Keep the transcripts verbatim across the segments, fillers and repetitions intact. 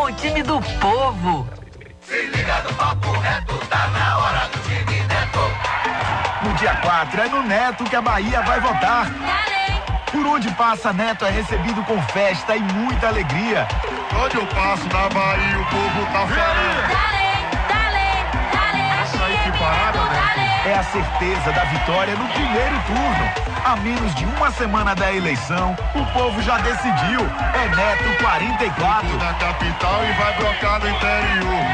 com o time do povo. Se liga no papo reto, tá na hora do time Neto. No dia quatro é no Neto que a Bahia vai votar. Por onde passa, Neto é recebido com festa e muita alegria. Onde eu passo na Bahia, o povo tá falando. Essa aí que parada, Neto. É a certeza da vitória no primeiro turno. A menos de uma semana da eleição, o povo já decidiu. É Neto quarenta e quatro. Na capital e vai brocar no interior.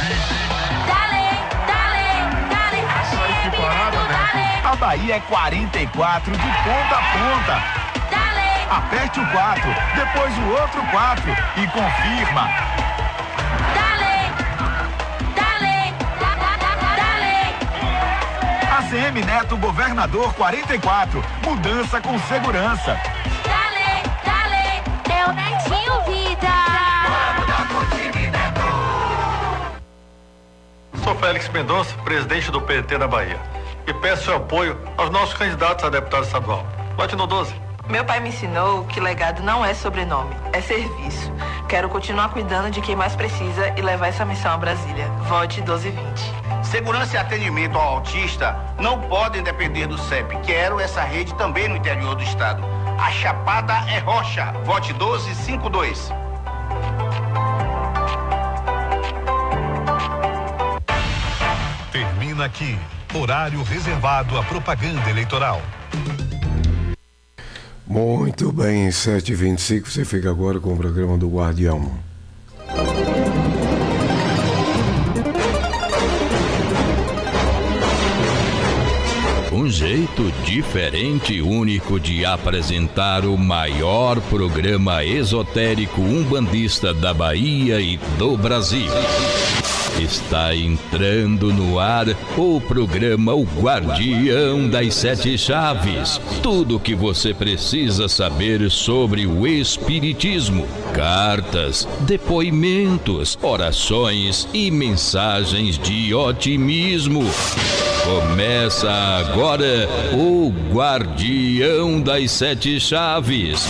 Essa aí que parada, Neto. A Bahia é quarenta e quatro de ponta a ponta. Aperte o quatro, depois o outro quatro e confirma. A C M Neto Governador quarenta e quatro, mudança com segurança. Dale, dale, é o Netinho Vida. Bora mudar com o time Neto. Sou Félix Mendonça, presidente do P T na Bahia, e peço seu apoio aos nossos candidatos a deputado estadual. Vote no doze. Meu pai me ensinou que legado não é sobrenome, é serviço. Quero continuar cuidando de quem mais precisa e levar essa missão a Brasília. Vote doze vinte. Segurança e atendimento ao autista não podem depender do C E P. Quero essa rede também no interior do estado. A Chapada é rocha. Vote doze cinquenta e dois. Termina aqui. Horário reservado à propaganda eleitoral. Muito bem, sete e vinte e cinco, você fica agora com o programa do Guardião. Um jeito diferente e único de apresentar o maior programa esotérico umbandista da Bahia e do Brasil. Está entrando no ar o programa O Guardião das Sete Chaves. Tudo o que você precisa saber sobre o espiritismo. Cartas, depoimentos, orações e mensagens de otimismo. Começa agora o Guardião das Sete Chaves.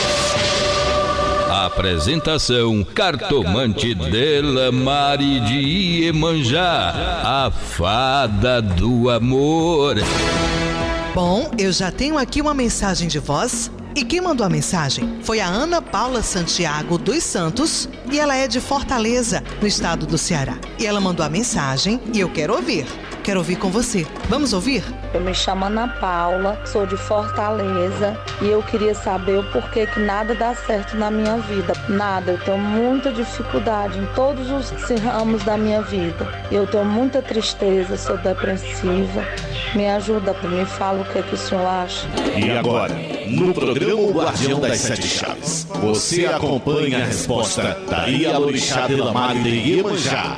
Apresentação: Cartomante Delamare de Iemanjá, a fada do amor. Bom, eu já tenho aqui uma mensagem de voz. E quem mandou a mensagem foi a Ana Paula Santiago dos Santos, e ela é de Fortaleza, no estado do Ceará. E ela mandou a mensagem e eu quero ouvir. Quero ouvir com você. Vamos ouvir? Eu me chamo Ana Paula, sou de Fortaleza e eu queria saber o porquê que nada dá certo na minha vida. Nada, eu tenho muita dificuldade em todos os ramos da minha vida. Eu tenho muita tristeza, sou depressiva. Me ajuda, me fala o que é que o senhor acha. E agora, no programa O Guardião das Sete Chaves, você acompanha a resposta da Ialorixá Delamare de Iemanjá.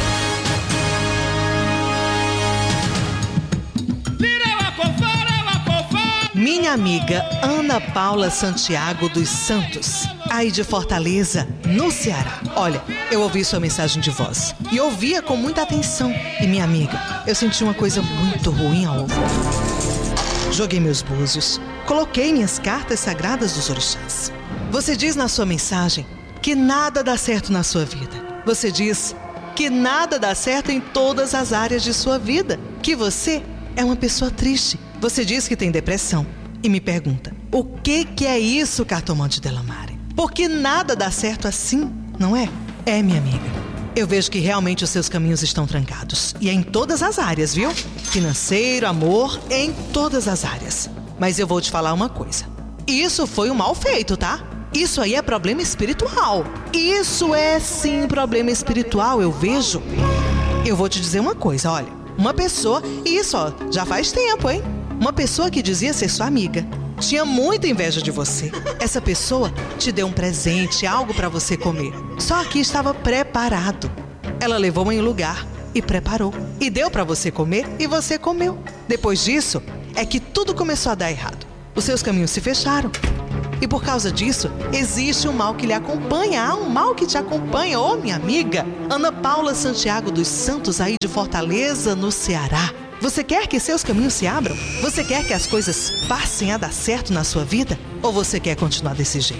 Minha amiga Ana Paula Santiago dos Santos, aí de Fortaleza, no Ceará. Olha, eu ouvi sua mensagem de voz e ouvia com muita atenção. E minha amiga, eu senti uma coisa muito ruim ao ouvir. Joguei meus búzios, coloquei minhas cartas sagradas dos orixás. Você diz na sua mensagem que nada dá certo na sua vida. Você diz que nada dá certo em todas as áreas de sua vida, que você é uma pessoa triste. Você diz que tem depressão e me pergunta: o que que é isso, Cartomante Delamare? Porque nada dá certo assim, não é? É, minha amiga. Eu vejo que realmente os seus caminhos estão trancados. E é em todas as áreas, viu? Financeiro, amor, em todas as áreas. Mas eu vou te falar uma coisa. Isso foi um mal feito, tá? Isso aí é problema espiritual. Isso é sim problema espiritual, eu vejo. Eu vou te dizer uma coisa, olha. Uma pessoa, e isso ó, já faz tempo, hein? Uma pessoa que dizia ser sua amiga, tinha muita inveja de você. Essa pessoa te deu um presente, algo para você comer. Só que estava preparado. Ela levou em um lugar e preparou. E deu para você comer e você comeu. Depois disso, é que tudo começou a dar errado. Os seus caminhos se fecharam. E por causa disso, existe um mal que lhe acompanha. Há um mal que te acompanha, ô minha amiga Ana Paula Santiago dos Santos, aí de Fortaleza, no Ceará. Você quer que seus caminhos se abram? Você quer que as coisas passem a dar certo na sua vida? Ou você quer continuar desse jeito?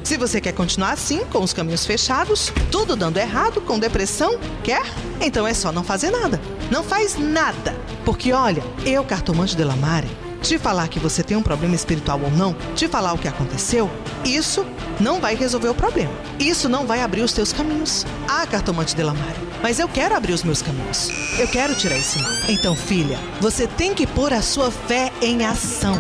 Se você quer continuar assim, com os caminhos fechados, tudo dando errado, com depressão, quer? Então é só não fazer nada. Não faz nada. Porque olha, eu, cartomante Delamare, te falar que você tem um problema espiritual ou não, te falar o que aconteceu, isso não vai resolver o problema. Isso não vai abrir os teus caminhos. Ah, cartomante Delamare, mas eu quero abrir os meus caminhos. Eu quero tirar esse mal. Então, filha, você tem que pôr a sua fé em ação.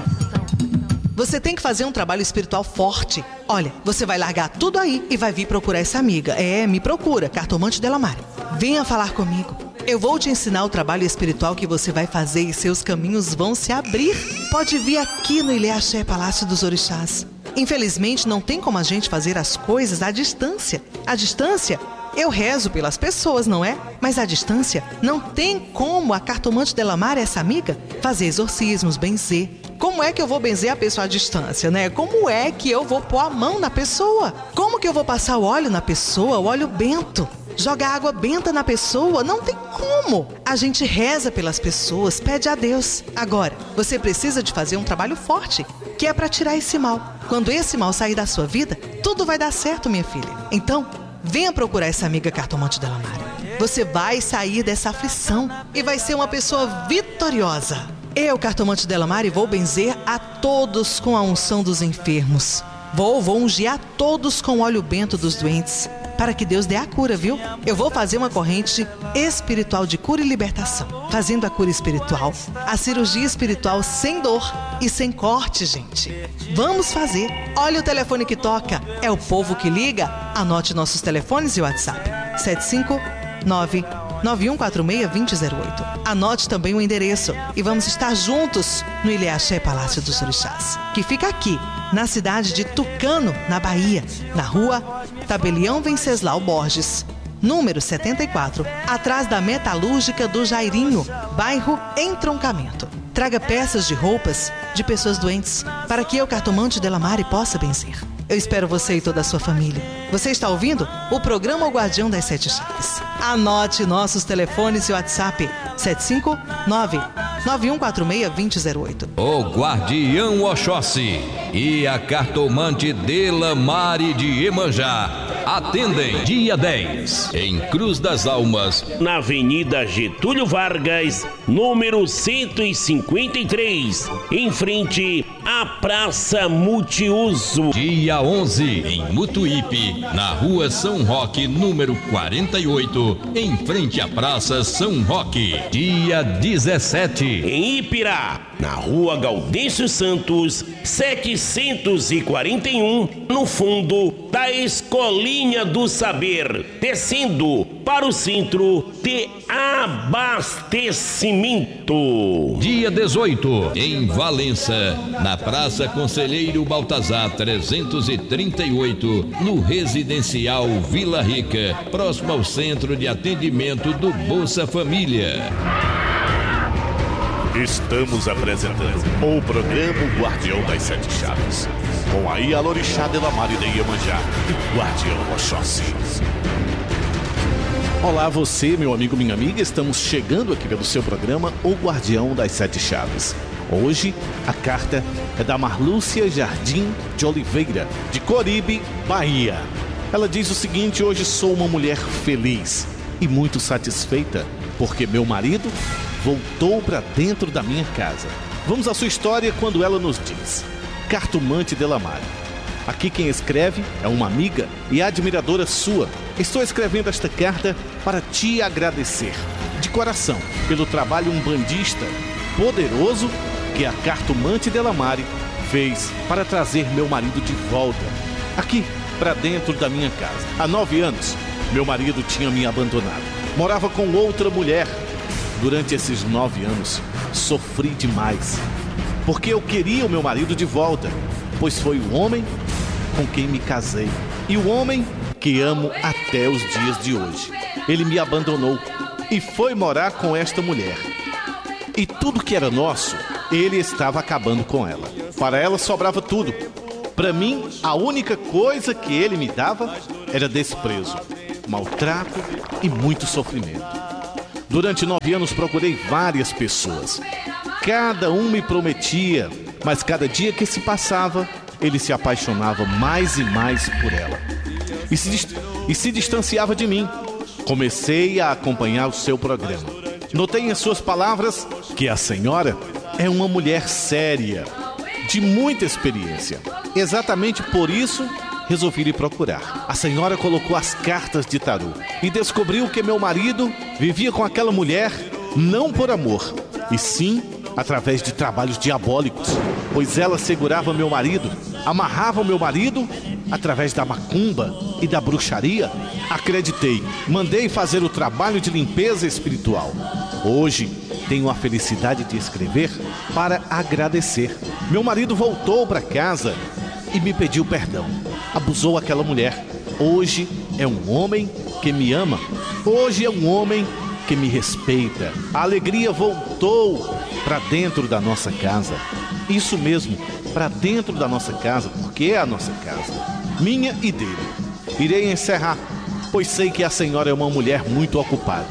Você tem que fazer um trabalho espiritual forte. Olha, você vai largar tudo aí e vai vir procurar essa amiga. É, me procura, cartomante Delamare. Venha falar comigo. Eu vou te ensinar o trabalho espiritual que você vai fazer e seus caminhos vão se abrir. Pode vir aqui no Ilê Axé Palácio dos Orixás. Infelizmente, não tem como a gente fazer as coisas à distância. À distância, eu rezo pelas pessoas, não é? Mas à distância, não tem como a cartomante Delamare, essa amiga, fazer exorcismos, benzer. Como é que eu vou benzer a pessoa à distância, né? Como é que eu vou pôr a mão na pessoa? Como que eu vou passar o óleo na pessoa, o óleo bento? Jogar água benta na pessoa? Não tem como. A gente reza pelas pessoas, pede a Deus. Agora, você precisa de fazer um trabalho forte, que é para tirar esse mal. Quando esse mal sair da sua vida, tudo vai dar certo, minha filha. Então, venha procurar essa amiga cartomante Delamare. Você vai sair dessa aflição e vai ser uma pessoa vitoriosa. Eu, cartomante Delamare, vou benzer a todos com a unção dos enfermos. Vou, vou ungir a todos com o óleo bento dos doentes, para que Deus dê a cura, viu? Eu vou fazer uma corrente espiritual de cura e libertação. Fazendo a cura espiritual, a cirurgia espiritual sem dor e sem corte, gente. Vamos fazer. Olha o telefone que toca. É o povo que liga. Anote nossos telefones e WhatsApp. sete cinco nove nove um quatro seis dois zero zero oito. Anote também o endereço e vamos estar juntos no Ilê Axé Palácio dos Orixás, que fica aqui, na cidade de Tucano, na Bahia, na rua Tabelião Venceslau Borges, número setenta e quatro, atrás da Metalúrgica do Jairinho, bairro Entroncamento. Traga peças de roupas de pessoas doentes para que eu, cartomante Delamare, possa benzer. Eu espero você e toda a sua família. Você está ouvindo o programa O Guardião das Sete Chaves. Anote nossos telefones e WhatsApp sete cinco nove nove um quatro seis dois zero oito. O Guardião Oxóssi e a cartomante Delamare de Iemanjá atendem dia dez em Cruz das Almas, na Avenida Getúlio Vargas, número cento e cinquenta e três, em frente à Praça Multiuso. Dia onze em Mutuípe, na Rua São Roque, número quarenta e oito, em frente à Praça São Roque. Dia dezessete em Ipirá, na Rua Gaudêncio Santos, setecentos e quarenta e um, no fundo da Escolinha do Saber, descendo para o centro de abastecimento. Dia dezoito em Valença, na Praça Conselheiro Baltazar trezentos e trinta e oito, no Residencial Vila Rica, próximo ao Centro de Atendimento do Bolsa Família. Estamos apresentando o programa Guardião das Sete Chaves, com a Ialorixá Delamare de Iemanjá e Guardião Oxóssi. Olá você, meu amigo, minha amiga, estamos chegando aqui pelo seu programa O Guardião das Sete Chaves. Hoje, a carta é da Marlúcia Jardim de Oliveira, de Coribe, Bahia. Ela diz o seguinte: hoje sou uma mulher feliz e muito satisfeita, porque meu marido voltou para dentro da minha casa. Vamos à sua história quando ela nos diz: Cartomante Delamare. Aqui quem escreve é uma amiga e admiradora sua. Estou escrevendo esta carta para te agradecer, de coração, pelo trabalho umbandista poderoso que a Cartomante Delamare fez para trazer meu marido de volta, aqui para dentro da minha casa. Há nove anos, meu marido tinha me abandonado. Morava com outra mulher. Durante esses nove anos, sofri demais, porque eu queria o meu marido de volta, pois foi o homem com quem me casei e o homem que amo até os dias de hoje. Ele me abandonou e foi morar com esta mulher. E tudo que era nosso, ele estava acabando com ela. Para ela sobrava tudo. Para mim, a única coisa que ele me dava era desprezo, maltrato e muito sofrimento. Durante nove anos procurei várias pessoas. Cada um me prometia, mas cada dia que se passava, ele se apaixonava mais e mais por ela e se, dist- e se distanciava de mim. Comecei a acompanhar o seu programa. Notei em suas palavras que a senhora é uma mulher séria, de muita experiência. Exatamente por isso, resolvi lhe procurar. A senhora colocou as cartas de tarô e descobriu que meu marido vivia com aquela mulher não por amor, e sim através de trabalhos diabólicos, pois ela segurava meu marido, amarrava o meu marido através da macumba e da bruxaria. Acreditei, mandei fazer o trabalho de limpeza espiritual. Hoje tenho a felicidade de escrever para agradecer. Meu marido voltou para casa e me pediu perdão. Abusou aquela mulher. Hoje é um homem que me ama. Hoje é um homem que me respeita. A alegria voltou para dentro da nossa casa. Isso mesmo, para dentro da nossa casa, porque é a nossa casa, minha e dele. Irei encerrar, pois sei que a senhora é uma mulher muito ocupada.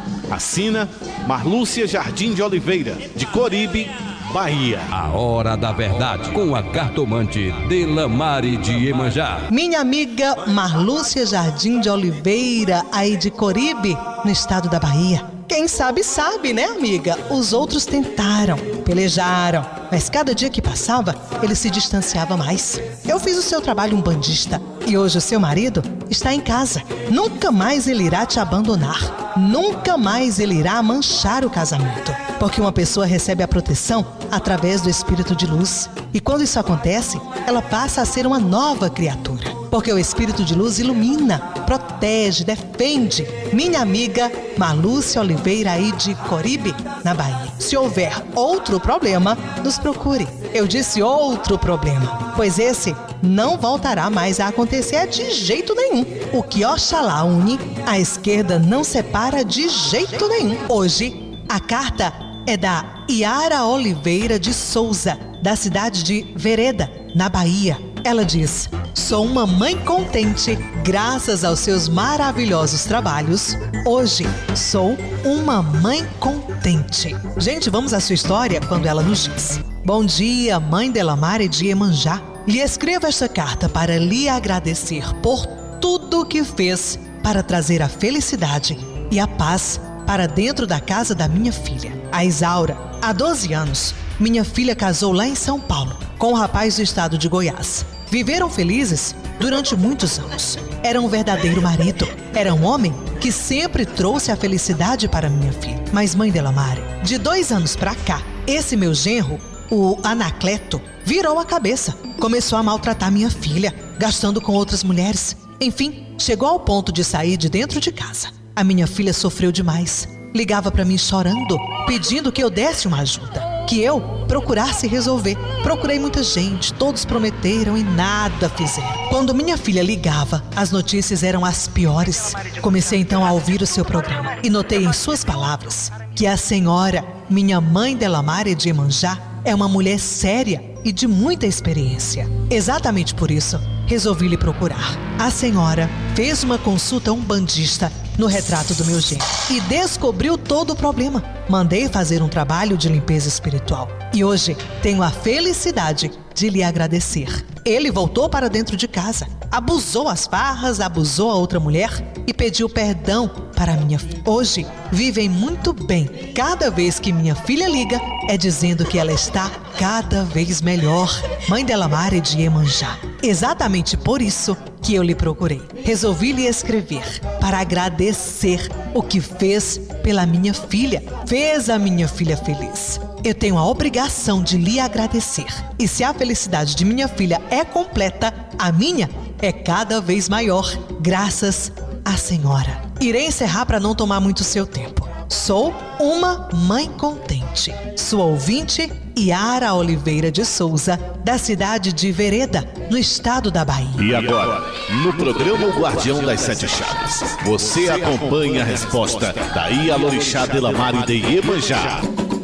Assina Marlúcia Jardim de Oliveira, de Coribe, Bahia. A hora da verdade, com a cartomante Delamare de Iemanjá. Minha amiga Marlúcia Jardim de Oliveira, aí de Coribe, no estado da Bahia. Quem sabe, sabe, né, amiga? Os outros tentaram, pelejaram, mas cada dia que passava, ele se distanciava mais. Eu fiz o seu trabalho umbandista e hoje o seu marido está em casa. Nunca mais ele irá te abandonar. Nunca mais ele irá manchar o casamento. Porque uma pessoa recebe a proteção através do espírito de luz. E quando isso acontece, ela passa a ser uma nova criatura. Porque o espírito de luz ilumina, protege, defende. Minha amiga Marlúcia Oliveira, aí de Coribe, na Bahia. Se houver outro problema, nos procure. Eu disse outro problema, pois esse não voltará mais a acontecer de jeito nenhum. O que Oxalá une, a esquerda não separa de jeito nenhum. Hoje, a carta é da Yara Oliveira de Souza, da cidade de Vereda, na Bahia. Ela diz: sou uma mãe contente graças aos seus maravilhosos trabalhos. Hoje sou uma mãe contente. Gente, vamos à sua história quando ela nos diz: bom dia, mãe Delamare de Iemanjá. Lhe escrevo esta carta para lhe agradecer por tudo que fez para trazer a felicidade e a paz para dentro da casa da minha filha, a Isaura. Há doze anos, minha filha casou lá em São Paulo com um rapaz do estado de Goiás. Viveram felizes durante muitos anos. Era um verdadeiro marido. Era um homem que sempre trouxe a felicidade para minha filha. Mas, mãe Delamare, de dois anos pra cá, esse meu genro, o Anacleto, virou a cabeça. Começou a maltratar minha filha, gastando com outras mulheres. Enfim, chegou ao ponto de sair de dentro de casa. A minha filha sofreu demais. Ligava para mim chorando, pedindo que eu desse uma ajuda, que eu procurasse resolver. Procurei muita gente, todos prometeram e nada fizeram. Quando minha filha ligava, as notícias eram as piores. Comecei então a ouvir o seu programa e notei em suas palavras que a senhora, minha mãe Delamare de Iemanjá, é uma mulher séria e de muita experiência. Exatamente por isso, resolvi lhe procurar. A senhora fez uma consulta umbandista no retrato do meu genro e descobriu todo o problema. Mandei fazer um trabalho de limpeza espiritual e hoje tenho a felicidade de lhe agradecer. Ele voltou para dentro de casa, abusou as farras, abusou a outra mulher e pediu perdão para minha filha. Hoje vivem muito bem. Cada vez que minha filha liga, é dizendo que ela está cada vez melhor. Mãe Delamare de Iemanjá. Exatamente por isso que eu lhe procurei. Resolvi lhe escrever para agradecer o que fez pela minha filha. Fez a minha filha feliz. Eu tenho a obrigação de lhe agradecer. E se a felicidade de minha filha é completa, a minha é cada vez maior, graças à senhora. Irei encerrar para não tomar muito seu tempo. Sou uma mãe contente. Sua ouvinte, Yara Oliveira de Souza, da cidade de Vereda, no estado da Bahia. E agora, no programa O Guardião das Sete Chaves, você acompanha a resposta da Ialorixá Delamare de Iemanjá.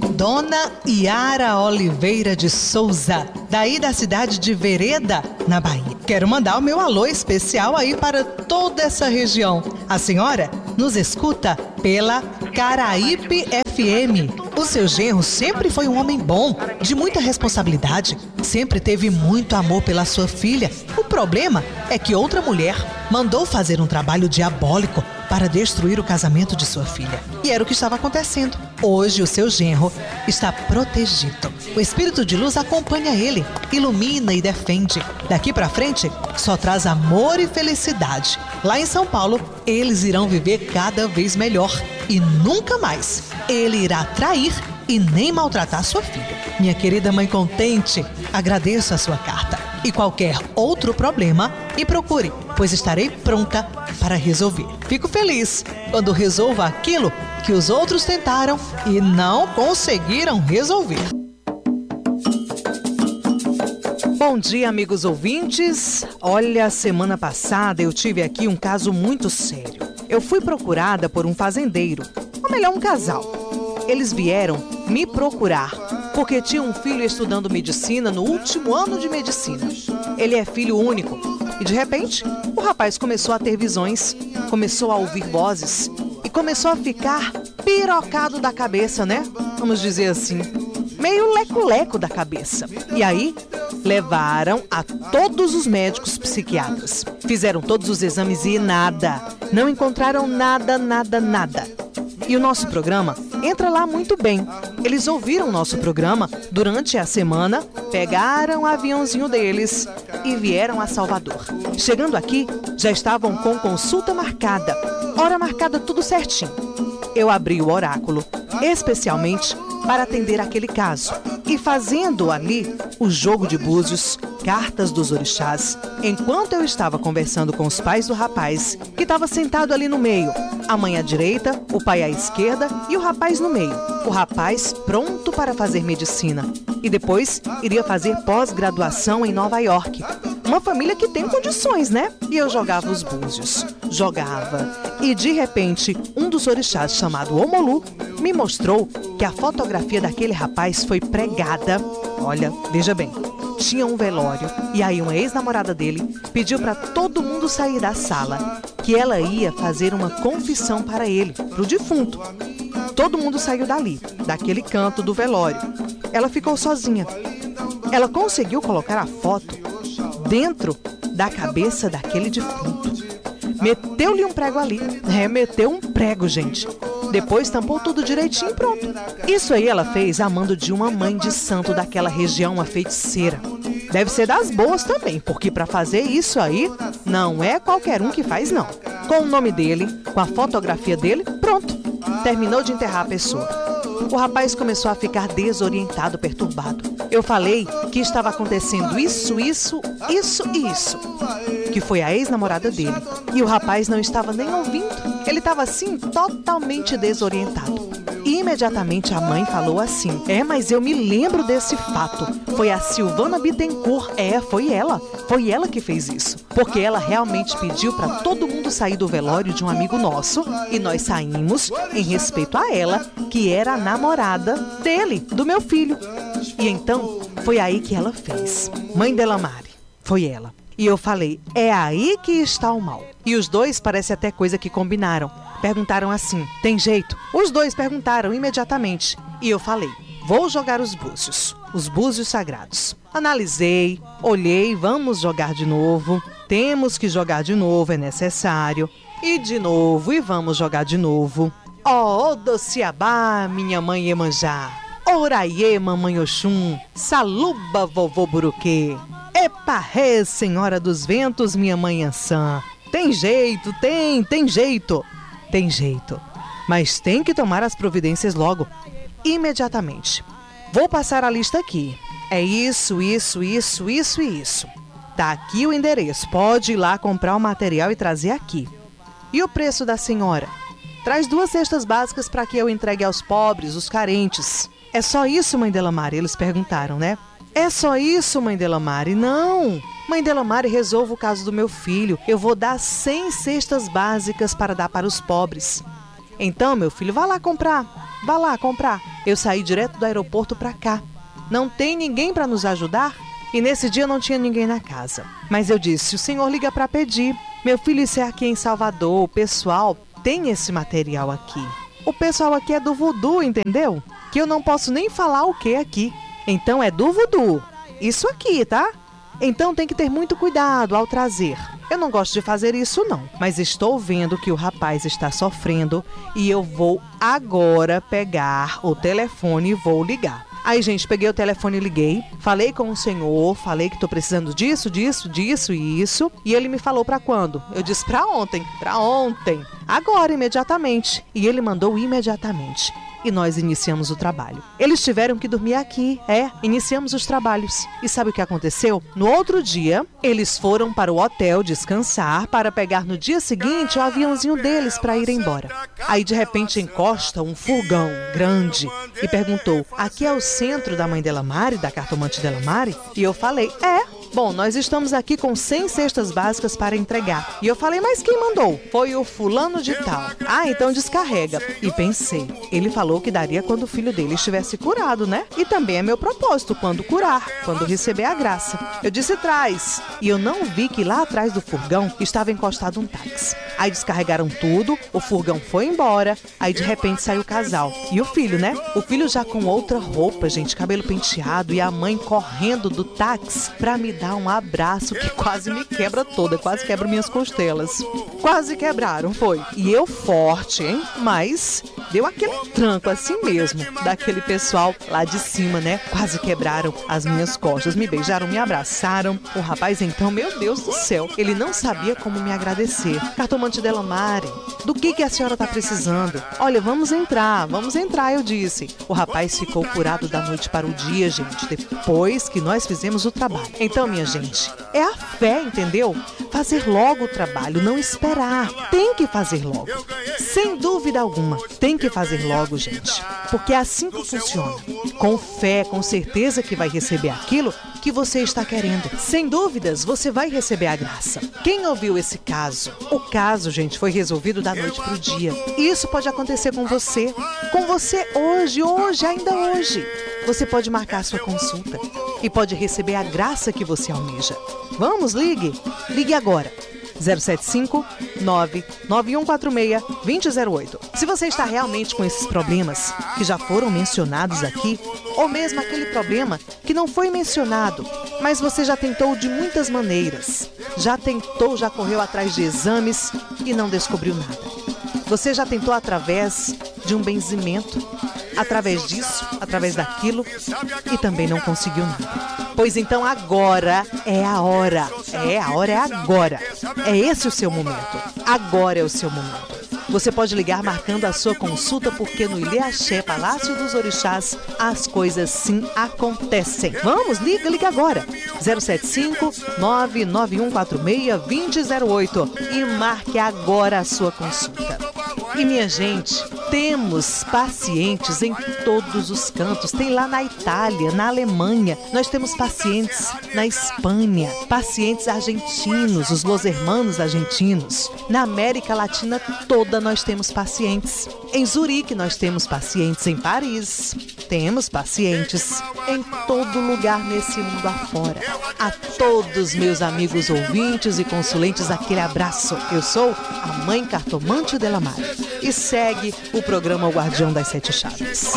Dona Yara Oliveira de Souza, daí da cidade de Vereda, na Bahia. Quero mandar o meu alô especial aí para toda essa região. A senhora nos escuta pela Caraípe F M O seu genro sempre foi um homem bom, de muita responsabilidade. Sempre teve muito amor pela sua filha. O problema é que outra mulher mandou fazer um trabalho diabólico para destruir o casamento de sua filha. E era o que estava acontecendo. Hoje o seu genro está protegido. O espírito de luz acompanha ele, ilumina e defende. Daqui para frente, só traz amor e felicidade. Lá em São Paulo, eles irão viver cada vez melhor. E nunca mais ele irá trair e nem maltratar sua filha. Minha querida mãe contente, agradeço a sua carta. E qualquer outro problema, me procure, pois estarei pronta para resolver. Fico feliz quando resolva aquilo que os outros tentaram e não conseguiram resolver. Bom dia, amigos ouvintes. Olha, semana passada eu tive aqui um caso muito sério. Eu fui procurada por um fazendeiro, ou melhor, um casal. Eles vieram me procurar porque tinha um filho estudando medicina no último ano de medicina. Ele é filho único e, de repente, o rapaz começou a ter visões, começou a ouvir vozes e começou a ficar pirocado da cabeça, né? Vamos dizer assim, meio leco-leco da cabeça. E aí, levaram a todos os médicos psiquiatras. Fizeram todos os exames e nada. Não encontraram nada, nada, nada. E o nosso programa entra lá muito bem. Eles ouviram o nosso programa durante a semana, pegaram o aviãozinho deles e vieram a Salvador. Chegando aqui, já estavam com consulta marcada, hora marcada, tudo certinho. Eu abri o oráculo, especialmente para atender aquele caso. E fazendo ali o jogo de búzios, cartas dos orixás, enquanto eu estava conversando com os pais do rapaz, que estava sentado ali no meio, a mãe à direita, o pai à esquerda e o rapaz no meio. O rapaz pronto para fazer medicina e depois iria fazer pós-graduação em Nova York. Uma família que tem condições, né? E eu jogava os búzios, jogava. E de repente, um dos orixás, chamado Omolu, me mostrou que a fotografia daquele rapaz foi pregada. Olha, veja bem, tinha um velório e aí uma ex-namorada dele pediu para todo mundo sair da sala, que ela ia fazer uma confissão para ele, para o defunto. Todo mundo saiu dali, daquele canto do velório. Ela ficou sozinha. Ela conseguiu colocar a foto dentro da cabeça daquele defunto. Meteu-lhe um prego ali. É, meteu um prego, gente. Depois tampou tudo direitinho e pronto. Isso aí ela fez amando de uma mãe de santo daquela região, uma feiticeira. Deve ser das boas também, porque para fazer isso aí, não é qualquer um que faz, não. Com o nome dele, com a fotografia dele, pronto. Terminou de enterrar a pessoa. O rapaz começou a ficar desorientado, perturbado. Eu falei que estava acontecendo isso, isso, isso e isso. Que foi a ex-namorada dele. E o rapaz não estava nem ouvindo. Ele estava assim, totalmente desorientado. E imediatamente a mãe falou assim: é, mas eu me lembro desse fato. Foi a Silvana Bittencourt. É, foi ela. Foi ela que fez isso. Porque ela realmente pediu para todo mundo sair do velório de um amigo nosso. E nós saímos em respeito a ela, que era a namorada dele, do meu filho. E então, foi aí que ela fez. Mãe Delamare, foi ela. E eu falei, é aí que está o mal. E os dois parece até coisa que combinaram. Perguntaram assim, tem jeito? Os dois perguntaram imediatamente. E eu falei, vou jogar os búzios, os búzios sagrados. Analisei, olhei, vamos jogar de novo. Temos que jogar de novo, é necessário. E de novo, e vamos jogar de novo. Ó, oh, Dociabá, minha mãe Iemanjá. Oraiê, mamãe Oxum. Saluba, vovô Buruquê. Eparré, senhora dos ventos, minha mãe Ansã. Tem jeito, tem, tem jeito. Tem jeito. Mas tem que tomar as providências logo. Imediatamente. Vou passar a lista aqui. É isso, isso, isso, isso e isso. Tá aqui o endereço. Pode ir lá comprar o material e trazer aqui. E o preço da senhora? Traz duas cestas básicas para que eu entregue aos pobres, os carentes. É só isso, mãe Delamare? Eles perguntaram, né? É só isso, mãe Delamare? Não! Mãe Delamare, resolva o caso do meu filho. Eu vou dar cem cestas básicas para dar para os pobres. Então, meu filho, vá lá comprar. Vá lá comprar. Eu saí direto do aeroporto para cá. Não tem ninguém para nos ajudar? E nesse dia não tinha ninguém na casa. Mas eu disse, o senhor liga para pedir. Meu filho, isso é aqui em Salvador. O pessoal tem esse material aqui. O pessoal aqui é do voodoo, entendeu? que eu não posso nem falar o que aqui. Então é do voodoo. Isso aqui, tá? Então tem que ter muito cuidado ao trazer. Eu não gosto de fazer isso não, mas estou vendo que o rapaz está sofrendo e eu vou agora pegar o telefone e vou ligar. Aí, gente, peguei o telefone e liguei, falei com o senhor, falei que estou precisando disso, disso, disso e isso. E ele me falou para quando? Eu disse para ontem, para ontem, agora, imediatamente. E ele mandou imediatamente. E nós iniciamos o trabalho. Eles tiveram que dormir aqui, é, iniciamos os trabalhos. E sabe o que aconteceu? No outro dia, eles foram para o hotel descansar para pegar no dia seguinte o aviãozinho deles para ir embora. Aí de repente encosta um furgão grande e perguntou, aqui é o centro da mãe Delamare, da cartomante Delamare? E eu falei, é. Bom, nós estamos aqui com cem cestas básicas para entregar. E eu falei, mas quem mandou? Foi o fulano de tal. Ah, então descarrega. E pensei, ele falou que daria quando o filho dele estivesse curado, né? E também é meu propósito, quando curar, quando receber a graça. Eu disse, traz. E eu não vi que lá atrás do furgão estava encostado um táxi. Aí descarregaram tudo, o furgão foi embora, aí de repente saiu o casal. E o filho, né? O filho já com outra roupa, gente, cabelo penteado, e a mãe correndo do táxi pra me dar um abraço que quase me quebra toda, quase quebra minhas costelas. Quase quebraram, foi. E eu forte, hein? Mas deu aquele tranco assim mesmo, daquele pessoal lá de cima, né? Quase quebraram as minhas costas, me beijaram, me abraçaram. O rapaz então, meu Deus do céu, ele não sabia como me agradecer. Cartomante Delamare, do que que a senhora tá precisando? Olha, vamos entrar, vamos entrar, eu disse. O rapaz ficou curado da noite para o dia, gente, depois que nós fizemos o trabalho. Então, minha gente, é a fé, entendeu? Fazer logo o trabalho, não esperar. Tem que fazer logo. Sem dúvida alguma, tem que fazer logo, gente. Porque é assim que funciona. Com fé, com certeza que vai receber aquilo que você está querendo. Sem dúvidas, você vai receber a graça. Quem ouviu esse caso? O caso, gente, foi resolvido da noite para o dia. E isso pode acontecer com você. Com você hoje, hoje, ainda hoje. Você pode marcar sua consulta e pode receber a graça que você almeja. Vamos, ligue. Ligue agora. zero sete cinco, nove nove um quatro seis, dois zero zero oito. Se você está realmente com esses problemas que já foram mencionados aqui, ou mesmo aquele problema que não foi mencionado, mas você já tentou de muitas maneiras, já tentou, já correu atrás de exames e não descobriu nada. Você já tentou através de um benzimento, através disso, através daquilo, e também não conseguiu nada. Pois então agora é a hora. É, a hora é agora. É esse o seu momento. Agora é o seu momento. Você pode ligar marcando a sua consulta, porque no Ilê Axé, Palácio dos Orixás, as coisas sim acontecem. Vamos, liga, liga agora. zero sete cinco, nove nove um quatro seis, dois zero oito e marque agora a sua consulta. E minha gente, temos pacientes em todos os cantos. Tem lá na Itália, na Alemanha, nós temos pacientes na Espanha, pacientes argentinos, os Los Hermanos argentinos. Na América Latina toda nós temos pacientes. Em Zurique nós temos pacientes, em Paris temos pacientes, em todo lugar nesse mundo afora. A todos meus amigos ouvintes e consulentes, aquele abraço. Eu sou a Mãe Cartomante Delamare. E segue o programa O Guardião das Sete Chaves.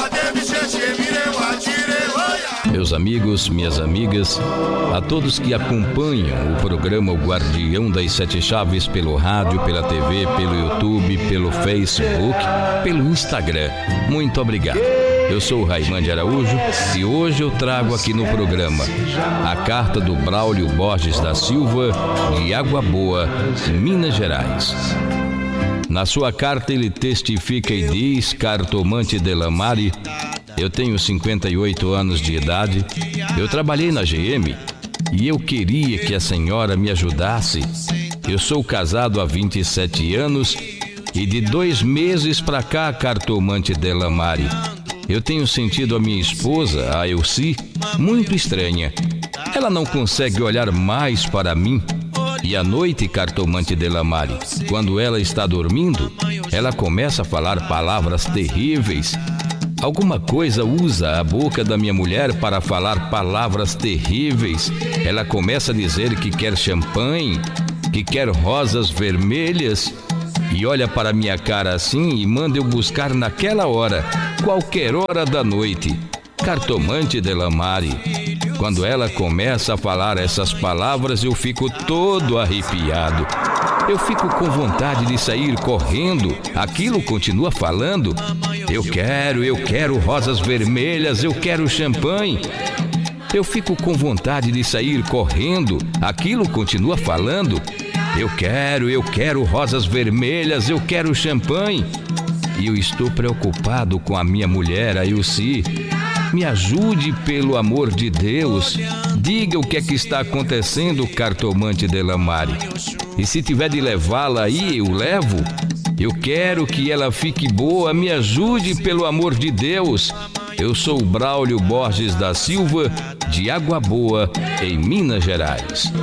Meus amigos, minhas amigas, a todos que acompanham o programa O Guardião das Sete Chaves pelo rádio, pela T V, pelo YouTube, pelo Facebook, pelo Instagram, muito obrigado. Eu sou o Raimande Araújo e hoje eu trago aqui no programa a carta do Braulio Borges da Silva, de Água Boa, Minas Gerais. Na sua carta ele testifica e diz: Cartomante Delamare, eu tenho cinquenta e oito anos de idade, eu trabalhei na G M e eu queria que a senhora me ajudasse. Eu sou casado há vinte e sete anos e de dois meses pra cá, Cartomante Delamare, eu tenho sentido a minha esposa, a Elci, muito estranha. Ela não consegue olhar mais para mim. E à noite, Cartomante Delamare, quando ela está dormindo, ela começa a falar palavras terríveis. Alguma coisa usa a boca da minha mulher para falar palavras terríveis. Ela começa a dizer que quer champanhe, que quer rosas vermelhas. e olha para minha cara assim e manda eu buscar naquela hora, qualquer hora da noite. Cartomante Delamare. Quando ela começa a falar essas palavras, eu fico todo arrepiado. Eu fico com vontade de sair correndo. Aquilo continua falando. Eu quero, eu quero rosas vermelhas, eu quero champanhe. Eu fico com vontade de sair correndo. Aquilo continua falando. Eu quero, eu quero rosas vermelhas, eu quero champanhe. E eu estou preocupado com a minha mulher, a Ilci. Me ajude, pelo amor de Deus. Diga o que é que está acontecendo, Cartomante Delamare. E se tiver de levá-la aí, eu levo. Eu quero que ela fique boa. Me ajude, pelo amor de Deus. Eu sou o Braulio Borges da Silva, de Água Boa, em Minas Gerais.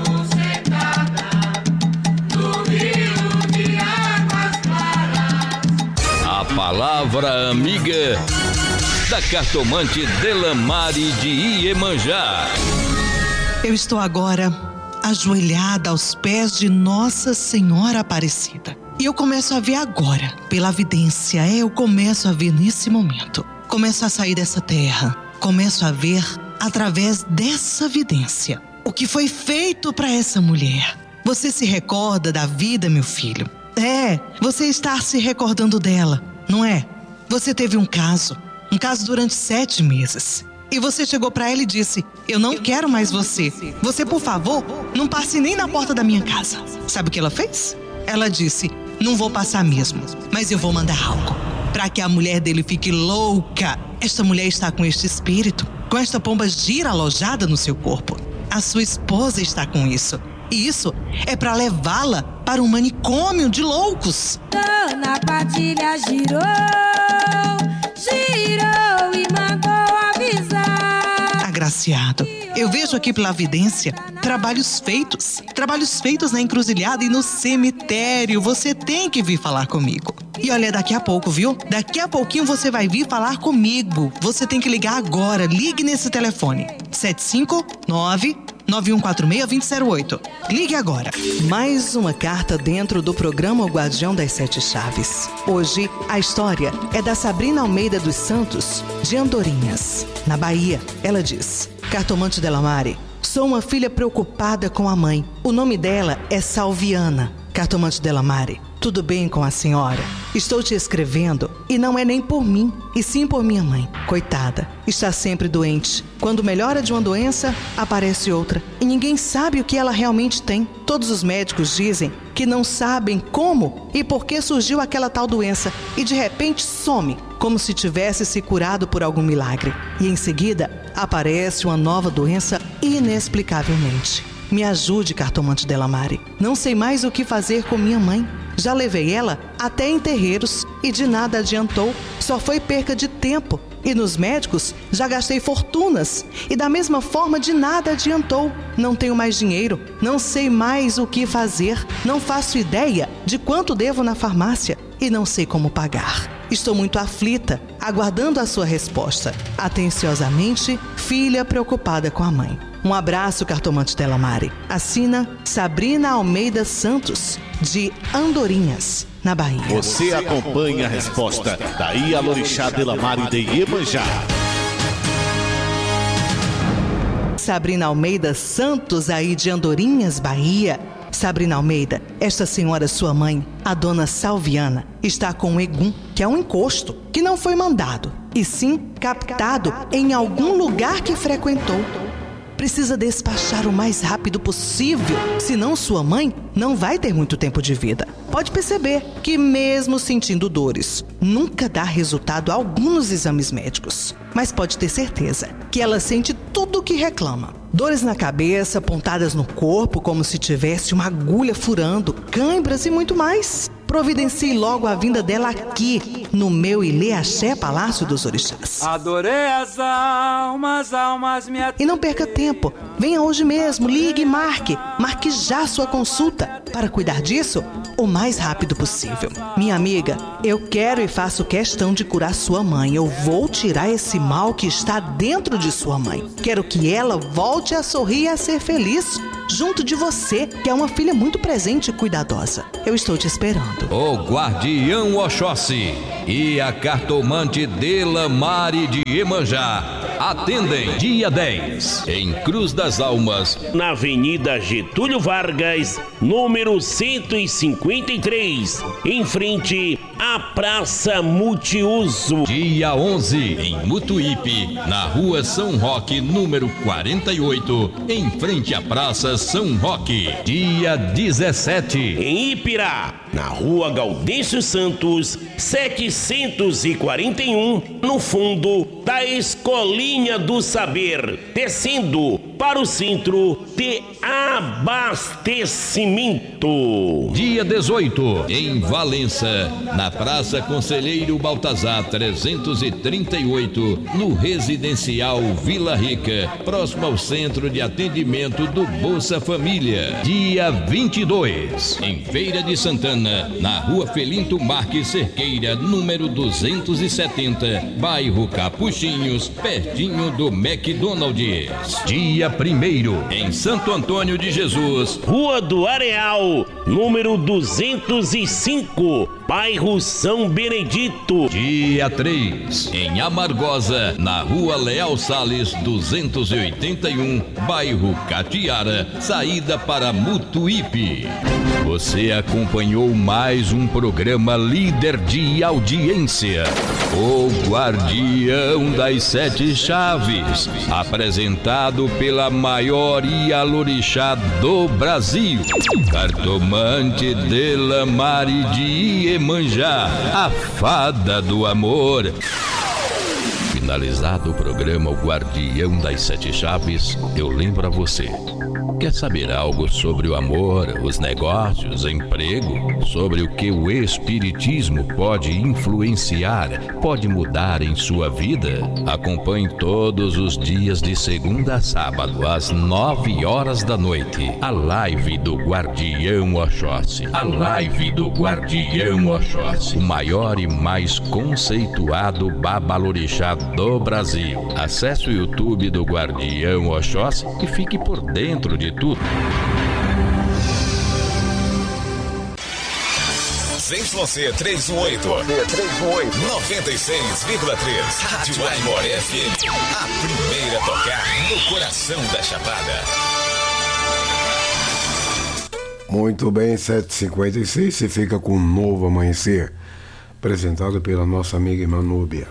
A palavra amiga da Cartomante Delamare de Iemanjá. Eu estou agora ajoelhada aos pés de Nossa Senhora Aparecida. E eu começo a ver agora, pela vidência, é, eu começo a ver nesse momento. Começo a sair dessa terra, começo a ver através dessa vidência o que foi feito para essa mulher. Você se recorda da vida, meu filho? É, você está se recordando dela, não é? Você teve um caso, um caso durante sete meses. E você chegou para ela e disse: eu não quero mais você. Você, por favor, não passe nem na porta da minha casa. Sabe o que ela fez? Ela disse: não vou passar mesmo, mas eu vou mandar algo para que a mulher dele fique louca. Esta mulher está com este espírito, com esta pomba gira alojada no seu corpo. A sua esposa está com isso. E isso é para levá-la para um manicômio de loucos. Dona Padilha girou, girou e mandou avisar. Agraciado, eu vejo aqui pela vidência trabalhos feitos. Trabalhos feitos na encruzilhada e no cemitério. Você tem que vir falar comigo. E olha, daqui a pouco, viu? Daqui a pouquinho você vai vir falar comigo. Você tem que ligar agora. Ligue nesse telefone. sete cinco nove, nove um quatro seis, dois zero zero oito. Ligue agora. Mais uma carta dentro do programa O Guardião das Sete Chaves. Hoje, a história é da Sabrina Almeida dos Santos, de Andorinhas, na Bahia. Ela diz: Cartomante Delamare, sou uma filha preocupada com a mãe. O nome dela é Salviana. Cartomante Delamare, tudo bem com a senhora? Estou te escrevendo e não é nem por mim, e sim por minha mãe. Coitada, está sempre doente. Quando melhora de uma doença, aparece outra. E ninguém sabe o que ela realmente tem. Todos os médicos dizem que não sabem como e por que surgiu aquela tal doença. E de repente some, como se tivesse se curado por algum milagre. E em seguida, aparece uma nova doença inexplicavelmente. Me ajude, Cartomante Delamare. Não sei mais o que fazer com minha mãe. Já levei ela até em terreiros e de nada adiantou. Só foi perca de tempo. E nos médicos já gastei fortunas. E da mesma forma de nada adiantou. Não tenho mais dinheiro. Não sei mais o que fazer. Não faço ideia de quanto devo na farmácia. E não sei como pagar. Estou muito aflita, aguardando a sua resposta. Atenciosamente, filha preocupada com a mãe. Um abraço, Cartomante Delamare. Assina Sabrina Almeida Santos, de Andorinhas, na Bahia. Você acompanha a resposta da Ialorixá Delamare de Iemanjá. Sabrina Almeida Santos, aí de Andorinhas, Bahia. Sabrina Almeida, esta senhora, sua mãe, a dona Salviana, está com um egum, que é um encosto, que não foi mandado, e sim captado em algum lugar que frequentou. Precisa despachar o mais rápido possível, senão sua mãe não vai ter muito tempo de vida. Pode perceber que mesmo sentindo dores, nunca dá resultado algum nos exames médicos. Mas pode ter certeza que ela sente tudo o que reclama. Dores na cabeça, pontadas no corpo, como se tivesse uma agulha furando, cãibras e muito mais. Providencie logo a vinda dela aqui, no meu Ilê Axé Palácio dos Orixás. Adorei as almas, almas me... E não perca tempo. Venha hoje mesmo, ligue e marque. Marque já sua consulta para cuidar disso o mais rápido possível. Minha amiga, eu quero e faço questão de curar sua mãe. Eu vou tirar esse mal que está dentro de sua mãe. Quero que ela volte a sorrir e a ser feliz. junto de você, que é uma filha muito presente e cuidadosa. Eu estou te esperando. O Guardião Oxóssi e a cartomante Delamare de Iemanjá atendem dia dez, em Cruz das Almas, na Avenida Getúlio Vargas, número cento e cinquenta e três, em frente à Praça Multiuso. Dia onze, em Mutuípe, na Rua São Roque, número quarenta e oito, em frente à Praça São Roque. Dia dezessete, em Ipirá, na Rua Gaudêncio Santos, setecentos e quarenta e um, no fundo da Escolinha do Saber, descendo para o centro de abastecimento. Dia dezoito, em Valença, na Praça Conselheiro Baltazar trezentos e trinta e oito, no Residencial Vila Rica, próximo ao Centro de Atendimento do Bolsa Família. Dia vinte e dois, em Feira de Santana, na Rua Felinto Marques Cerqueira, número duzentos e setenta, bairro Capuchinhos, pertinho do McDonald's. Dia primeiro, em Santo Antônio de Jesus, Rua do Areal, número duzentos e cinco, bairro São Benedito. Dia três, em Amargosa, na Rua Leal Salles duzentos e oitenta e um, bairro Catiara, saída para Mutuípe. Você acompanhou mais um programa líder de audiência, o Guardião das Sete Chaves, apresentado pela maior Ialorixá do Brasil, cartomante Delamare de Iemanjá, a fada do amor. Finalizado o programa O Guardião das Sete Chaves, eu lembro a você. Quer saber algo sobre o amor, os negócios, emprego? Sobre o que o Espiritismo pode influenciar, pode mudar em sua vida? Acompanhe todos os dias de segunda a sábado, às nove horas da noite, a live do Guardião Oxóssi. A live do Guardião Oxóssi, o maior e mais conceituado babalorixá do Brasil. Acesse o YouTube do Guardião Oxóssi e fique por dentro de tudo. Z Y trezentos e oito, noventa e seis vírgula três, Rádio Aimor F M, a primeira a tocar no coração da Chapada. Muito bem, sete e cinquenta e seis, você fica com um Novo Amanhecer, apresentado pela nossa amiga Manúbia.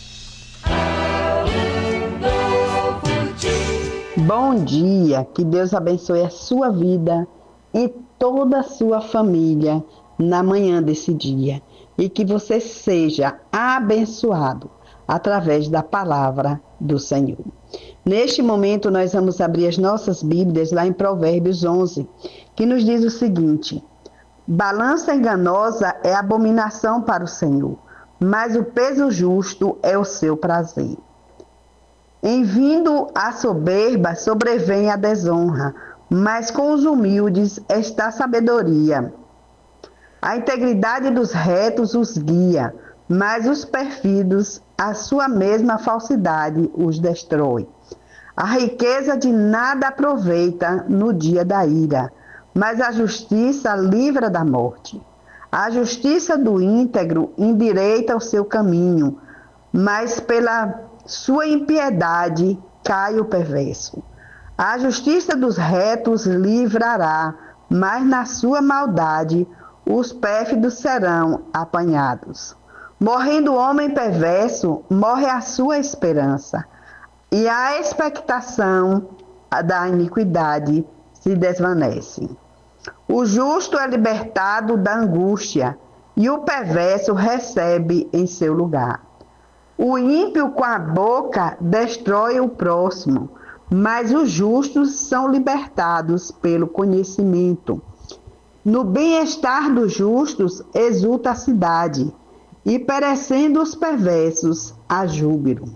Bom dia, que Deus abençoe a sua vida e toda a sua família na manhã desse dia e que você seja abençoado através da palavra do Senhor. Neste momento nós vamos abrir as nossas Bíblias lá em Provérbios onze, que nos diz o seguinte: balança enganosa é abominação para o Senhor, mas o peso justo é o seu prazer. Em vindo a soberba, sobrevém a desonra, mas com os humildes está a sabedoria. A integridade dos retos os guia, mas os pérfidos, a sua mesma falsidade os destrói. A riqueza de nada aproveita no dia da ira, mas a justiça livra da morte. A justiça do íntegro endireita o seu caminho, mas pela sua impiedade cai o perverso. A justiça dos retos livrará, mas na sua maldade os pérfidos serão apanhados. Morrendo o homem perverso, morre a sua esperança, e a expectação da iniquidade se desvanece. O justo é libertado da angústia, e o perverso recebe em seu lugar. O ímpio com a boca destrói o próximo, mas os justos são libertados pelo conhecimento. No bem-estar dos justos exulta a cidade, e perecendo os perversos, há júbilo.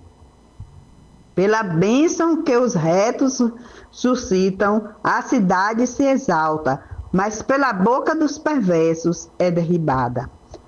Pela bênção que os retos suscitam, a cidade se exalta, mas pela boca dos perversos é derribada.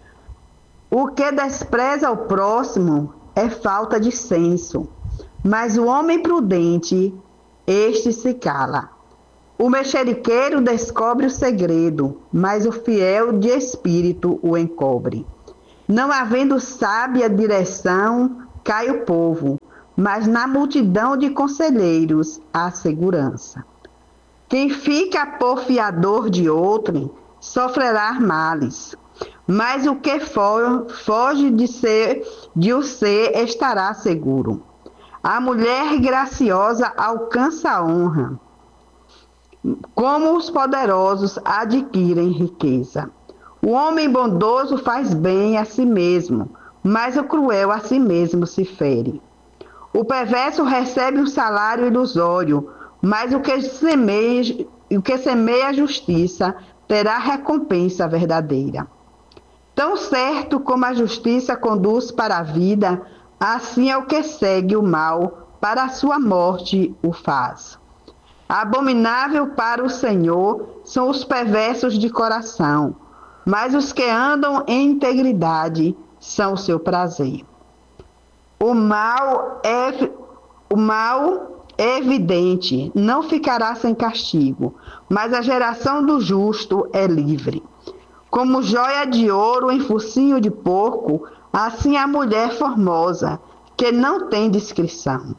O que despreza o próximo é falta de senso, mas o homem prudente, este se cala. O mexeriqueiro descobre o segredo, mas o fiel de espírito o encobre. Não havendo sábia direção, cai o povo, mas na multidão de conselheiros há segurança. Quem fica por fiador de outrem, sofrerá males, mas o que for, foge de, ser, de o ser estará seguro. A mulher graciosa alcança a honra, como os poderosos adquirem riqueza. O homem bondoso faz bem a si mesmo, mas o cruel a si mesmo se fere. O perverso recebe um salário ilusório, mas o que semeia, o que semeia a justiça terá recompensa verdadeira. Tão certo como a justiça conduz para a vida, assim é o que segue o mal, para a sua morte o faz. Abominável para o Senhor são os perversos de coração, mas os que andam em integridade são o seu prazer. O mal é, o mal é evidente, não ficará sem castigo, mas a geração do justo é livre. Como joia de ouro em focinho de porco, assim a mulher formosa, que não tem descrição.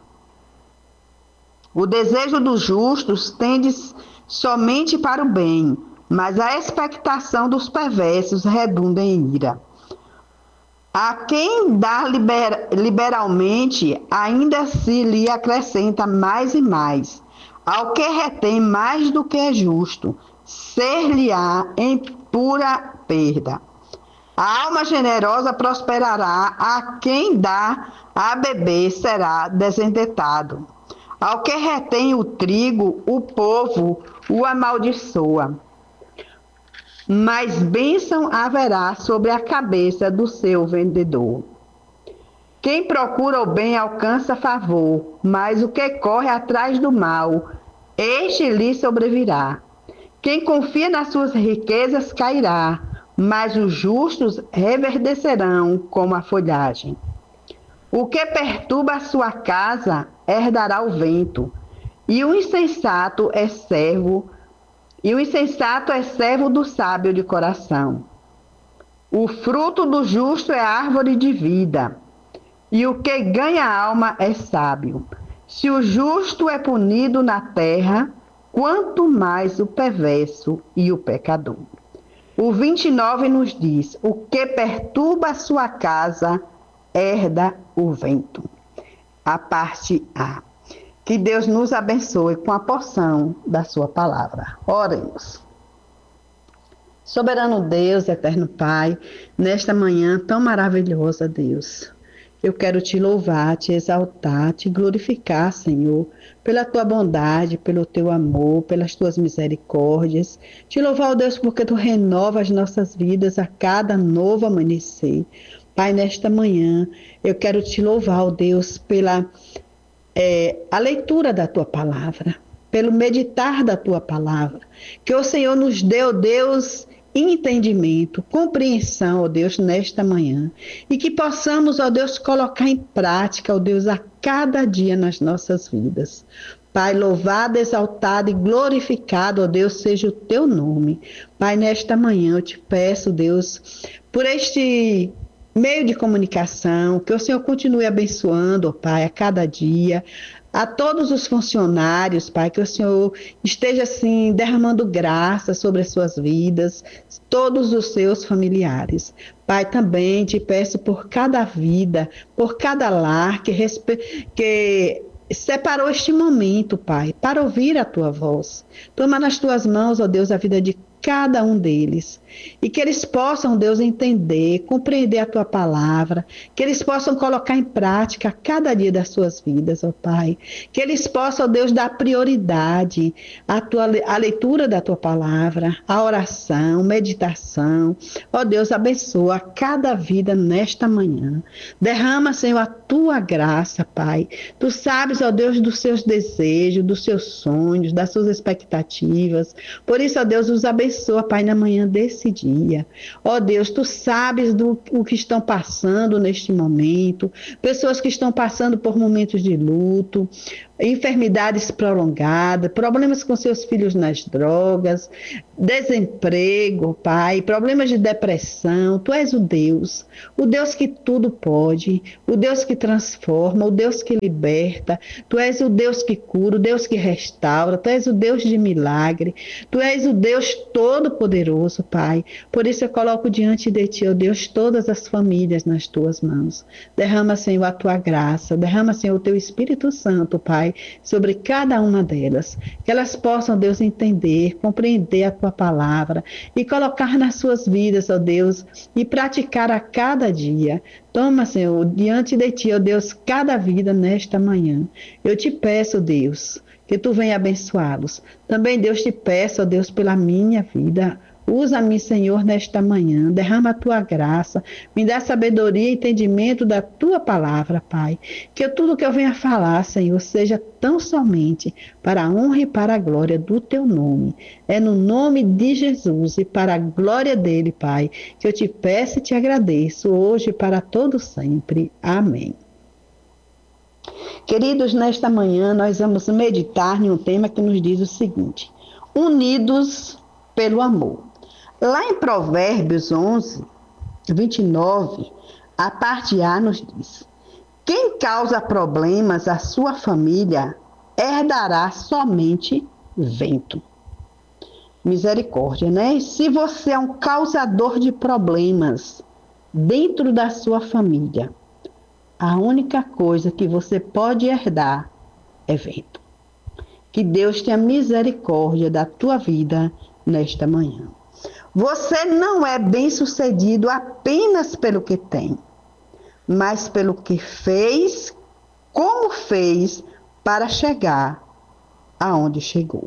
O desejo dos justos tende somente para o bem, mas a expectação dos perversos redunda em ira. A quem dá liber, liberalmente, ainda se lhe acrescenta mais e mais. Ao que retém mais do que é justo, ser-lhe-á em pura perda. A alma generosa prosperará, a quem dá a beber será desendetado. Ao que retém o trigo, o povo o amaldiçoa. Mas bênção haverá sobre a cabeça do seu vendedor. Quem procura o bem alcança favor, mas o que corre atrás do mal, este lhe sobrevirá. Quem confia nas suas riquezas cairá, mas os justos reverdecerão como a folhagem. O que perturba a sua casa herdará o vento, e o insensato é servo, e o insensato é servo do sábio de coração. O fruto do justo é árvore de vida, e o que ganha alma é sábio. Se o justo é punido na terra, quanto mais o perverso e o pecador. O vinte e nove nos diz: o que perturba a sua casa herda o vento. A parte A. Que Deus nos abençoe com a porção da sua palavra. Oremos. Soberano Deus, eterno Pai, nesta manhã tão maravilhosa, Deus, eu quero te louvar, te exaltar, te glorificar, Senhor, pela tua bondade, pelo teu amor, pelas tuas misericórdias. Te louvar, ó Deus, porque tu renovas as nossas vidas a cada novo amanhecer. Pai, nesta manhã, eu quero te louvar, ó Deus, pela é, a leitura da tua palavra, pelo meditar da tua palavra. Que o Senhor nos dê, ó Deus, entendimento, compreensão, ó Deus, nesta manhã. E que possamos, ó Deus, colocar em prática, ó Deus, a cada dia nas nossas vidas. Pai, louvado, exaltado e glorificado, ó Deus, seja o teu nome. Pai, nesta manhã eu te peço, Deus, por este meio de comunicação, que o Senhor continue abençoando, ó Pai, a cada dia, a todos os funcionários, Pai, que o Senhor esteja, assim, derramando graça sobre as suas vidas, todos os seus familiares. Pai, também te peço por cada vida, por cada lar que, respe... que separou este momento, Pai, para ouvir a tua voz. Toma nas tuas mãos, ó Deus, a vida de cada um deles, e que eles possam, Deus, entender, compreender a tua palavra, que eles possam colocar em prática cada dia das suas vidas, ó Pai, que eles possam, Deus, dar prioridade à, tua, à leitura da tua palavra, à oração, meditação. Ó Deus, abençoa cada vida nesta manhã, derrama, Senhor, a tua graça, Pai. Tu sabes, ó Deus, dos seus desejos, dos seus sonhos, das suas expectativas. Por isso, ó Deus, os abençoa, Pai, na manhã desse dia. Ó Deus, tu sabes do o que estão passando neste momento, pessoas que estão passando por momentos de luto. enfermidades prolongadas, problemas com seus filhos nas drogas, desemprego, Pai, problemas de depressão. Tu és o Deus, o Deus que tudo pode, o Deus que transforma, o Deus que liberta. Tu és o Deus que cura, o Deus que restaura. Tu és o Deus de milagre. Tu és o Deus todo-poderoso, Pai. Por isso eu coloco diante de Ti, ó Deus, todas as famílias nas Tuas mãos. Derrama, Senhor, a Tua graça. Derrama, Senhor, o Teu Espírito Santo, Pai, sobre cada uma delas, que elas possam, Deus, entender, compreender a Tua palavra e colocar nas suas vidas, ó Deus, e praticar a cada dia. Toma, Senhor, diante de Ti, ó Deus, cada vida nesta manhã. Eu te peço, Deus, que Tu venha abençoá-los. Também, Deus, te peço, ó Deus, pela minha vida. Usa-me, Senhor, nesta manhã, derrama a Tua graça, me dá sabedoria e entendimento da Tua palavra, Pai. Que tudo que eu venha falar, Senhor, seja tão somente para a honra e para a glória do Teu nome. É no nome de Jesus e para a glória dEle, Pai, que eu te peço e te agradeço hoje e para todo sempre. Amém. Queridos, nesta manhã nós vamos meditar em um tema que nos diz o seguinte: unidos pelo amor. Lá em Provérbios onze, vinte e nove, a parte A nos diz: quem causa problemas à sua família herdará somente vento. Misericórdia, né? Se você é um causador de problemas dentro da sua família, a única coisa que você pode herdar é vento. Que Deus tenha misericórdia da tua vida nesta manhã. Você não é bem-sucedido apenas pelo que tem, mas pelo que fez, como fez para chegar aonde chegou.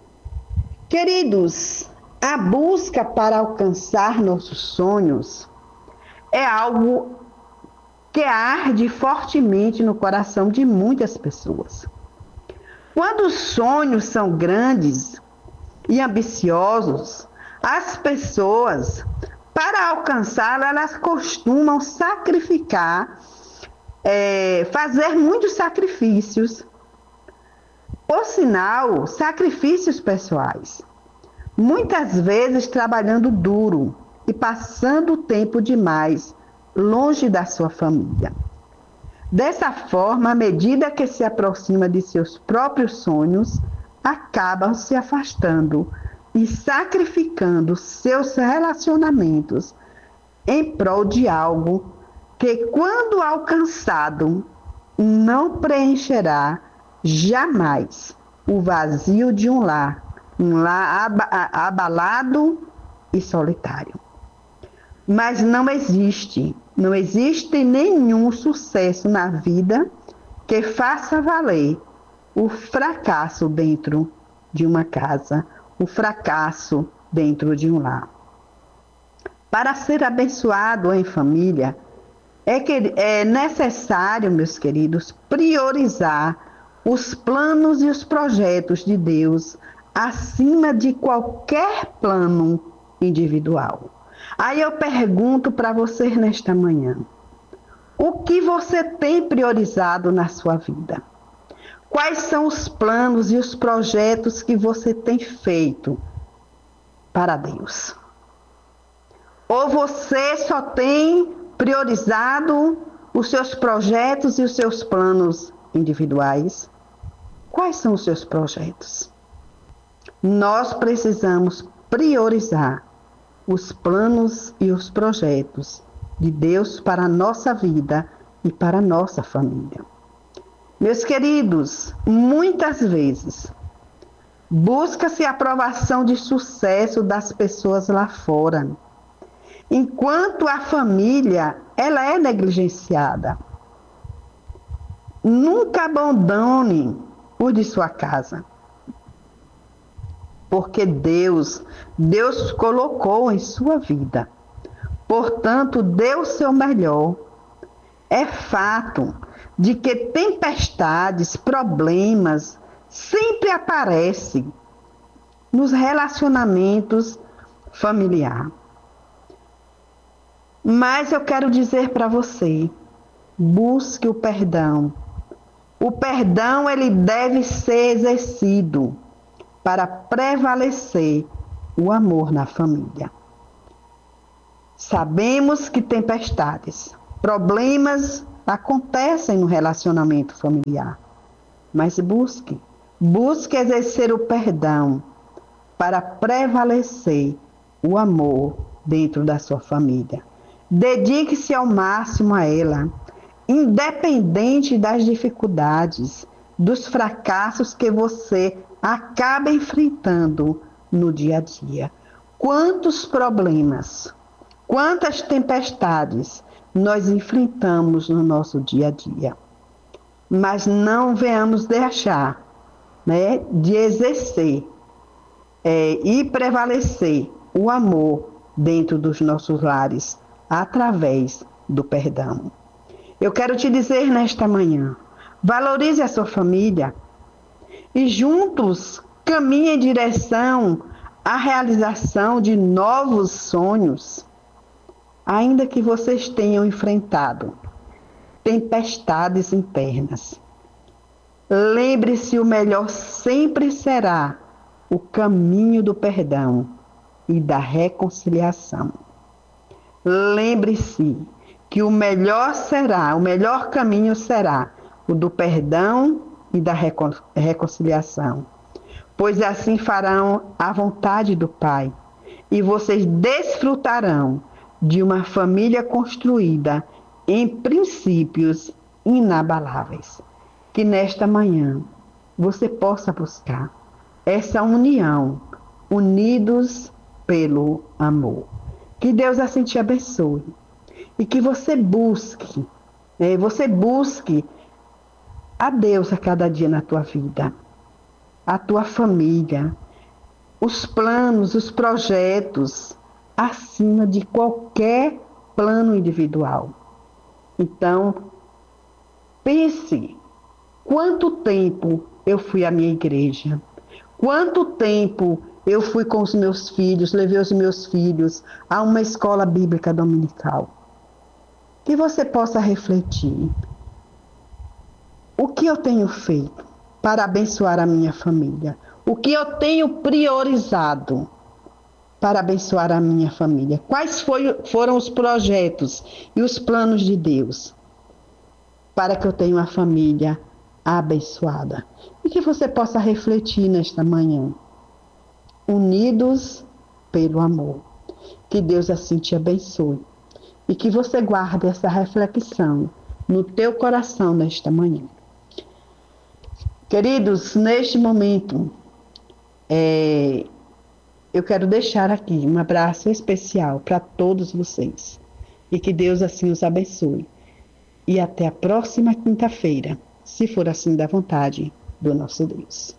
Queridos, a busca para alcançar nossos sonhos é algo que arde fortemente no coração de muitas pessoas. Quando os sonhos são grandes e ambiciosos, as pessoas, para alcançá-lo, elas costumam sacrificar, é, fazer muitos sacrifícios. Por sinal, sacrifícios pessoais. Muitas vezes trabalhando duro e passando tempo demais longe da sua família. Dessa forma, à medida que se aproxima de seus próprios sonhos, acabam se afastando e sacrificando seus relacionamentos em prol de algo que, quando alcançado, não preencherá jamais o vazio de um lar, um lar abalado e solitário. Mas não existe, não existe nenhum sucesso na vida que faça valer o fracasso dentro de uma casa, o fracasso dentro de um lar. Para ser abençoado em família, é, que, é necessário, meus queridos, priorizar os planos e os projetos de Deus acima de qualquer plano individual. Aí eu pergunto para você nesta manhã: o que você tem priorizado na sua vida? Quais são os planos e os projetos que você tem feito para Deus? Ou você só tem priorizado os seus projetos e os seus planos individuais? Quais são os seus projetos? Nós precisamos priorizar os planos e os projetos de Deus para a nossa vida e para a nossa família. Meus queridos, muitas vezes busca-se a aprovação de sucesso das pessoas lá fora, enquanto a família ela é negligenciada. Nunca abandone o de sua casa, porque Deus, Deus colocou em sua vida. Portanto, dê o seu melhor. É fato de que tempestades, problemas sempre aparecem nos relacionamentos familiares. Mas eu quero dizer para você, busque o perdão, O perdão ele deve ser exercido para prevalecer o amor na família. Sabemos que tempestades, problemas acontecem no relacionamento familiar, mas busque, busque exercer o perdão para prevalecer o amor dentro da sua família. Dedique-se ao máximo a ela, independente das dificuldades, dos fracassos que você acaba enfrentando no dia a dia. Quantos problemas, quantas tempestades nós enfrentamos no nosso dia a dia. Mas não venhamos deixar, né, de exercer é, e prevalecer o amor dentro dos nossos lares através do perdão. Eu quero te dizer nesta manhã, valorize a sua família e juntos caminhe em direção à realização de novos sonhos, ainda que vocês tenham enfrentado tempestades internas. Lembre-se, o melhor sempre será o caminho do perdão e da reconciliação. Lembre-se que o melhor será, o melhor caminho será o do perdão e da recon- reconciliação, pois assim farão a vontade do Pai e vocês desfrutarão de uma família construída em princípios inabaláveis. Que nesta manhã você possa buscar essa união, unidos pelo amor. Que Deus assim te abençoe e que você busque, né, você busque a Deus a cada dia na tua vida, a tua família, os planos, os projetos, acima de qualquer plano individual. Então, pense, quanto tempo eu fui à minha igreja? Quanto tempo eu fui com os meus filhos, levei os meus filhos a uma escola bíblica dominical? Que você possa refletir. O que eu tenho feito para abençoar a minha família? O que eu tenho priorizado para abençoar a minha família? Quais foi, foram os projetos e os planos de Deus para que eu tenha uma família abençoada? E que você possa refletir nesta manhã, unidos pelo amor. Que Deus assim te abençoe e que você guarde essa reflexão no teu coração nesta manhã. Queridos, neste momento, é, eu quero deixar aqui um abraço especial para todos vocês. E que Deus assim os abençoe. E até a próxima quinta-feira, se for assim da vontade do nosso Deus.